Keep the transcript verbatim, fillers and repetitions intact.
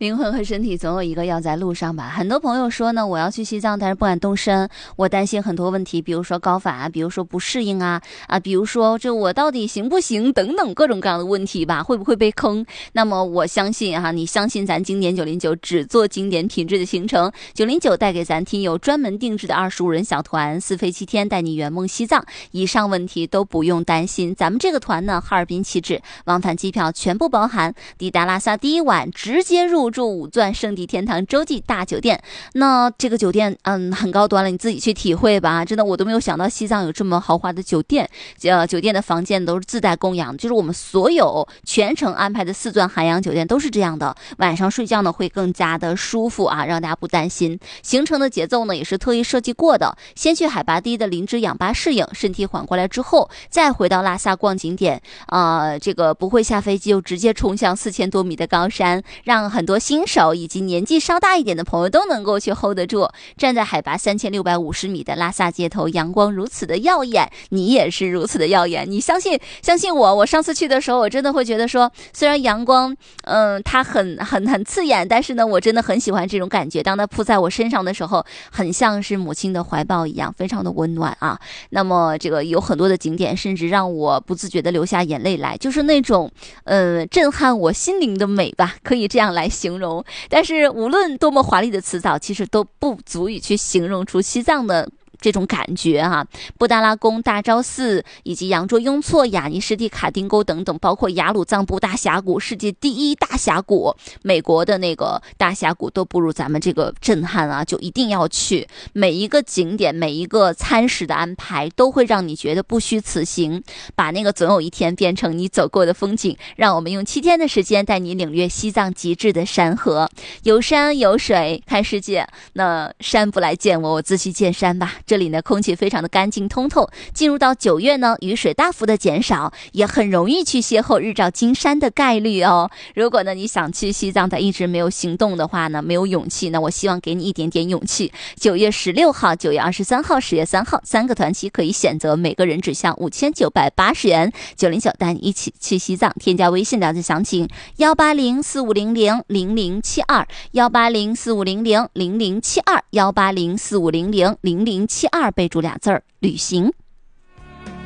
灵魂和身体总有一个要在路上吧。很多朋友说呢，我要去西藏，但是不敢动身，我担心很多问题，比如说高反啊，比如说不适应啊，啊，比如说这我到底行不行等等各种各样的问题吧，会不会被坑？那么我相信哈、啊，你相信咱经典九零九只做经典品质的行程，九零九带给咱听友专门定制的二十五人小团，四飞七天带你圆梦西藏，以上问题都不用担心。咱们这个团呢，哈尔滨起止，往返机票全部包含，抵达拉萨第一晚直接入住五钻圣地天堂洲际大酒店。那这个酒店嗯很高端了，你自己去体会吧。真的我都没有想到西藏有这么豪华的酒店，呃酒店的房间都是自带供氧，就是我们所有全程安排的四钻海洋酒店都是这样的，晚上睡觉呢会更加的舒服啊，让大家不担心。行程的节奏呢也是特意设计过的，先去海拔低的林芝氧吧适应，身体缓过来之后再回到拉萨逛景点，呃这个不会下飞机就直接冲向四千多米的高山，让很多新手以及年纪稍大一点的朋友都能够去 hold 得住。站在海拔三千六百五十米的拉萨街头，阳光如此的耀眼，你也是如此的耀眼。你相信相信我，我上次去的时候，我真的会觉得说，虽然阳光嗯它很很很刺眼，但是呢我真的很喜欢这种感觉，当它扑在我身上的时候，很像是母亲的怀抱一样，非常的温暖啊。那么这个有很多的景点甚至让我不自觉的流下眼泪来，就是那种呃震撼我心灵的美吧，可以这样来形容。但是无论多么华丽的词藻，其实都不足以去形容出西藏的这种感觉啊。布达拉宫、大昭寺以及羊卓雍措、雅尼什蒂卡丁沟等等，包括雅鲁藏布大峡谷，世界第一大峡谷，美国的那个大峡谷都不如咱们这个震撼啊，就一定要去。每一个景点，每一个餐食的安排都会让你觉得不虚此行，把那个总有一天变成你走过的风景。让我们用七天的时间带你领略西藏极致的山河，有山有水看世界。那山不来见我，我自去见山吧。这里呢空气非常的干净通透，进入到九月呢雨水大幅的减少，也很容易去邂逅日照金山的概率哦。如果呢你想去西藏但一直没有行动的话呢，没有勇气，那我希望给你一点点勇气。九月十六号、九月二十三号、十月三号三个团期可以选择，每个人只需五千九百八十元。九零九带你一起去西藏，添加微信了解详情幺八零四五零零零零七二幺八零四五零零零零七二幺八零四五零零零零七二，备注俩字儿旅行。